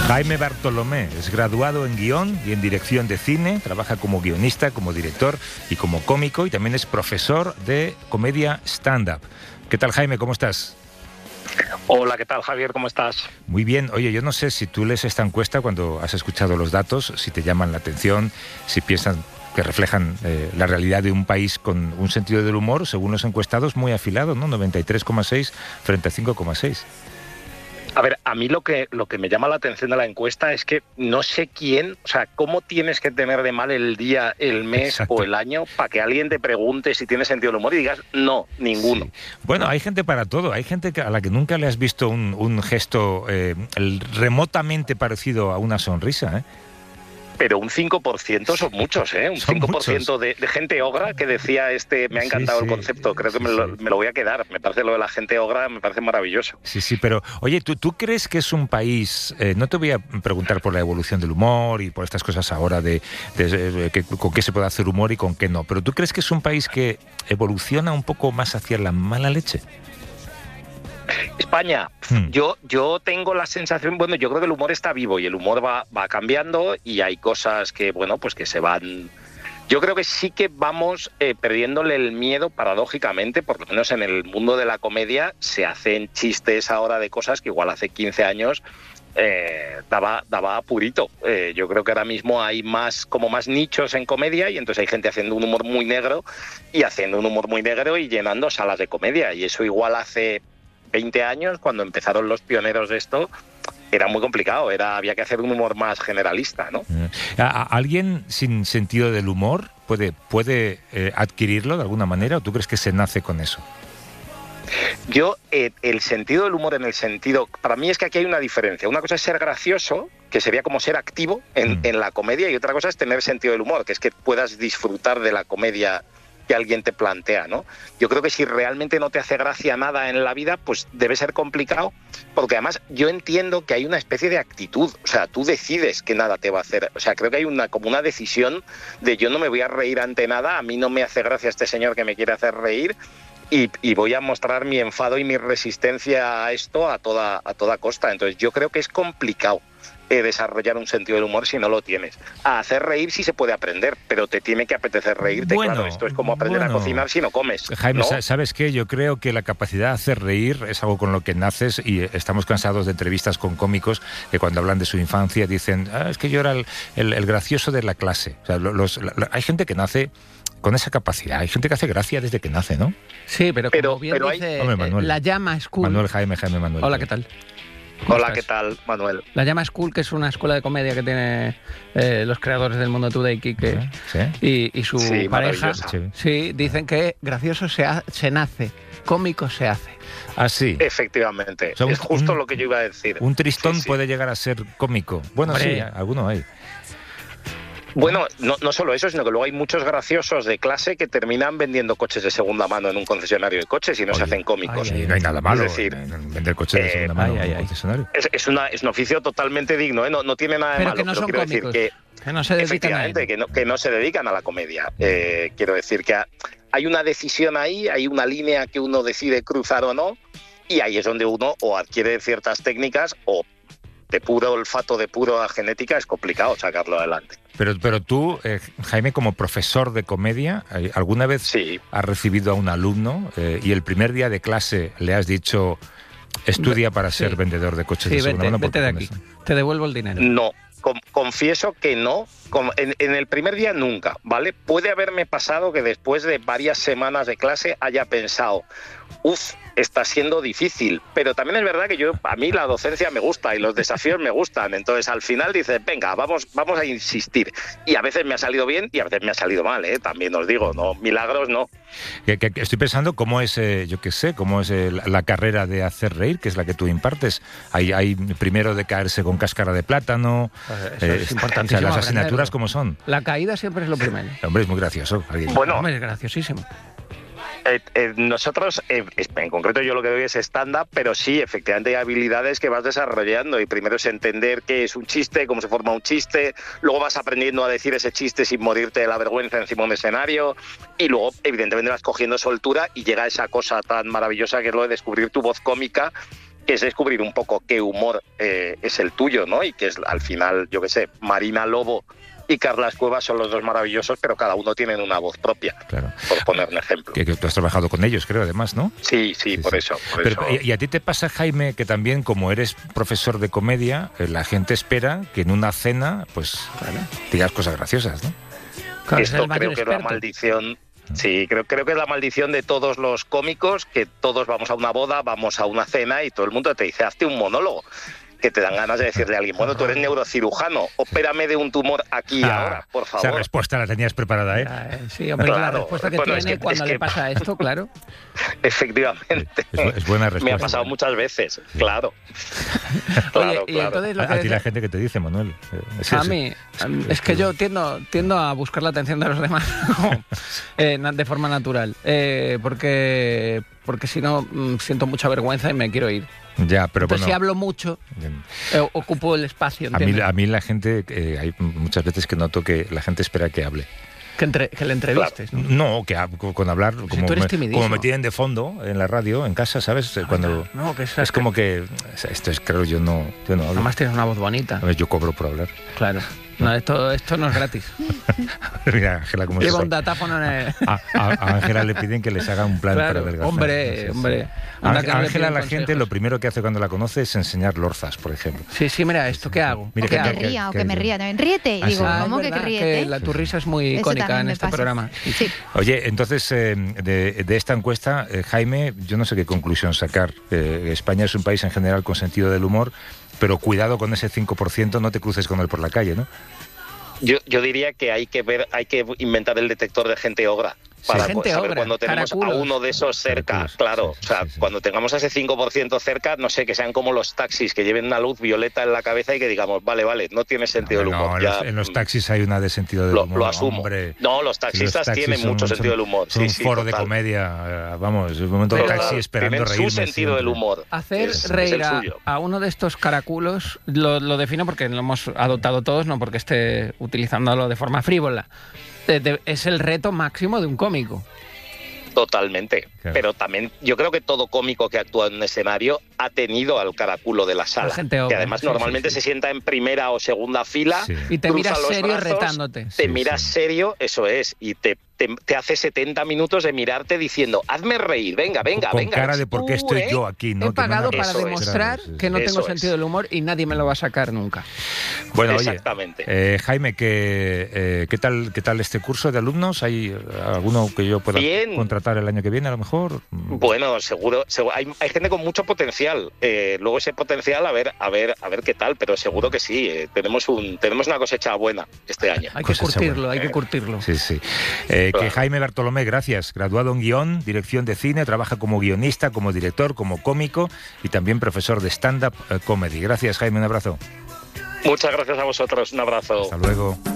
Jaime Bartolomé es graduado en guión y en dirección de cine, trabaja como guionista, como director y como cómico, y también es profesor de comedia stand-up. ¿Qué tal, Jaime? ¿Cómo estás? Hola, ¿qué tal, Javier? ¿Cómo estás? Muy bien. Oye, yo no sé si tú lees esta encuesta cuando has escuchado los datos, si te llaman la atención, si piensas que reflejan la realidad de un país con un sentido del humor, según los encuestados, muy afilado, ¿no? 93,6 frente a 5,6. A ver, a mí lo que me llama la atención de la encuesta es que no sé quién, o sea, cómo tienes que tener de mal el día, el mes Exacto. o el año para que alguien te pregunte si tiene sentido del humor y digas, no, ninguno. Sí. Bueno, hay gente para todo. Hay gente a la que nunca le has visto un gesto remotamente parecido a una sonrisa, ¿eh? Pero un 5% son muchos, ¿eh? Un Son 5% de gente ogra que decía me ha encantado el concepto, creo que me lo voy a quedar. Me parece lo de la gente ogra, me parece maravilloso. Sí, pero, oye, ¿tú crees que es un país, no te voy a preguntar por la evolución del humor y por estas cosas ahora con qué se puede hacer humor y con qué no, pero ¿tú crees que es un país que evoluciona un poco más hacia la mala leche? España, yo tengo la sensación, bueno, yo creo que el humor está vivo y el humor va cambiando y hay cosas que, bueno, pues que se van. Yo creo que sí que vamos perdiéndole el miedo, paradójicamente, por lo menos en el mundo de la comedia, se hacen chistes ahora de cosas que igual hace 15 años daba apurito. Yo creo que ahora mismo hay más nichos en comedia y entonces hay gente haciendo un humor muy negro y llenando salas de comedia, y eso igual hace 20 años, cuando empezaron los pioneros de esto, era muy complicado, había que hacer un humor más generalista, ¿no? ¿Alguien sin sentido del humor puede adquirirlo de alguna manera, o tú crees que se nace con eso? Yo, el sentido del humor para mí es que aquí hay una diferencia. Una cosa es ser gracioso, que sería como ser activo en la comedia, y otra cosa es tener sentido del humor, que es que puedas disfrutar de la comedia que alguien te plantea, ¿no? Yo creo que si realmente no te hace gracia nada en la vida, pues debe ser complicado, porque además yo entiendo que hay una especie de actitud, o sea, tú decides que nada te va a hacer, o sea, creo que hay como una decisión de yo no me voy a reír ante nada, a mí no me hace gracia este señor que me quiere hacer reír, y voy a mostrar mi enfado y mi resistencia a esto a toda costa. Entonces yo creo que es complicado desarrollar un sentido del humor si no lo tienes. A hacer reír sí se puede aprender, pero te tiene que apetecer reírte. Bueno, claro, esto es como aprender a cocinar si no comes. Jaime, ¿no? ¿Sabes qué? Yo creo que la capacidad de hacer reír es algo con lo que naces, y estamos cansados de entrevistas con cómicos que cuando hablan de su infancia dicen, es que yo era el gracioso de la clase. O sea, hay gente que nace con esa capacidad. Hay gente que hace gracia desde que nace, ¿no? Sí, pero bien dice, Manuel. La Llama School. Jaime Manuel. Hola, ¿qué tal? Hola, ¿qué tal, Manuel? La Llama School, que es una escuela de comedia que tiene los creadores del Mundo Today, Quique y su pareja. Sí, dicen que gracioso se nace, cómico se hace. Ah, sí. Efectivamente, es justo lo que yo iba a decir. Un tristón puede llegar a ser cómico. Bueno, sí, alguno hay. Bueno, no solo eso, sino que luego hay muchos graciosos de clase que terminan vendiendo coches de segunda mano en un concesionario de coches y no se hacen cómicos. No hay nada malo, es decir, en vender coches de segunda mano en un concesionario. Es un oficio totalmente digno, ¿eh? No tiene nada de pero malo. Que no son cómicos, decir que no se dedican a ello. Que no se dedican a la comedia. Quiero decir que hay una decisión ahí, hay una línea que uno decide cruzar o no, y ahí es donde uno o adquiere ciertas técnicas o de puro olfato, de pura genética, es complicado sacarlo adelante. Pero tú, Jaime, como profesor de comedia, ¿alguna vez has recibido a un alumno y el primer día de clase le has dicho, estudia para ser vendedor de coches de segunda mano? Vete de aquí, te devuelvo el dinero? No, confieso que no. En el primer día nunca, ¿vale? Puede haberme pasado que después de varias semanas de clase haya pensado, está siendo difícil, pero también es verdad que a mí la docencia me gusta y los desafíos me gustan, entonces al final dices, venga, vamos a insistir, y a veces me ha salido bien y a veces me ha salido mal, también os digo, no, milagros no. Estoy pensando cómo es, cómo es la carrera de hacer reír, que es la que tú impartes. Hay primero de caerse con cáscara de plátano, es importantísimo. Las asignaturas, ¿cómo son? La caída siempre es lo primero. Hombre, es muy gracioso. Bueno, es graciosísimo. Nosotros, en concreto yo lo que doy es stand-up, pero sí, efectivamente hay habilidades que vas desarrollando, y primero es entender qué es un chiste, cómo se forma un chiste, luego vas aprendiendo a decir ese chiste sin morirte de la vergüenza encima de un escenario, y luego evidentemente vas cogiendo soltura y llega esa cosa tan maravillosa que es lo de descubrir tu voz cómica, que es descubrir un poco qué humor es el tuyo, ¿no? Y que es, al final, yo qué sé, Marina Lobo y Carlas Cuevas son los dos maravillosos, pero cada uno tiene una voz propia, claro, por poner un ejemplo. Que tú has trabajado con ellos, creo, además, ¿no? Sí, por eso. ¿Y a ti te pasa, Jaime, que también, como eres profesor de comedia, la gente espera que en una cena, pues, digas cosas graciosas, ¿no? Claro, esto creo que es la maldición... Sí, creo que es la maldición de todos los cómicos, que todos vamos a una boda, vamos a una cena y todo el mundo te dice, hazte un monólogo, que te dan ganas de decirle a alguien, bueno, tú eres neurocirujano, opérame de un tumor aquí y ahora, por favor. Esa respuesta la tenías preparada, ¿eh? Sí, hombre, claro, la respuesta que tiene cuando le pasa esto, claro. Efectivamente. Es buena respuesta. Me ha pasado muchas veces, claro. Oye, y entonces a ti la gente que te dice, Manuel. A mí, es que yo tiendo a buscar la atención de los demás de forma natural, porque si no siento mucha vergüenza y me quiero ir. Ya, pero entonces, bueno, si hablo mucho, ocupo el espacio. A mí la gente, hay muchas veces que noto que la gente espera que hable. Que le entrevistes, claro. No, que con hablar, como me tienen de fondo en la radio, en casa, ¿sabes? Cuando no, que es como que esto es, creo, yo no hablo. Además tienes una voz bonita. A ver, yo cobro por hablar. Claro. No, esto no es gratis. Mira, Ángela, cómo lleva un datáfono en el... A Ángela le piden que les haga un plan para adelgazar. Hombre. Ángela, la gente lo primero que hace cuando la conoce es enseñar lorzas, por ejemplo. Sí, mira, ¿esto qué hago? Mira, que me ría o que me ría también. Ríete. Digo, ¿cómo que ríete? Tu risa es muy icónica en este programa. Sí. Oye, entonces, de esta encuesta, Jaime, yo no sé qué conclusión sacar. España es un país en general con sentido del humor, pero cuidado con ese 5%, no te cruces con él por la calle, ¿no? Yo diría que hay que inventar el detector de gente ogra. Para saber cuando tenemos a uno de esos cerca, claro, cuando tengamos a ese 5% cerca, no sé, que sean como los taxis, que lleven una luz violeta en la cabeza y que digamos, vale, no tiene sentido del humor. En los taxis hay una de sentido del humor. Lo asumo. Hombre, no, los taxistas tienen mucho sentido del humor. Son un foro de comedia, vamos, un momento de taxi esperando reírme. Tienen su sentido del humor. Hacer reír a uno de estos caraculos, lo defino porque lo hemos adoptado todos, no porque esté utilizándolo de forma frívola. Es el reto máximo de un cómico. Totalmente, claro. Pero también yo creo que todo cómico que actúa en un escenario ha tenido al caraculo de la sala, que además normalmente se sienta en primera o segunda fila y te miras serio brazos, retándote. Te miras serio, eso es, y te hace 70 minutos de mirarte diciendo, hazme reír, venga. Con cara de por qué estoy yo aquí, ¿no? He pagado para demostrar que no tengo sentido del humor y nadie me lo va a sacar nunca. Bueno, exactamente. Oye, Jaime, ¿qué tal este curso de alumnos? ¿Hay alguno que yo pueda contratar el año que viene, a lo mejor? Bueno, seguro hay gente con mucho potencial. Luego ese potencial, a ver qué tal, pero seguro que sí. Tenemos una cosecha buena este año. Hay que curtirlo. Sí. Que Jaime Bartolomé, gracias, graduado en guión, dirección de cine, trabaja como guionista, como director, como cómico y también profesor de stand-up comedy. Gracias, Jaime, un abrazo. Muchas gracias a vosotros, un abrazo. Hasta luego.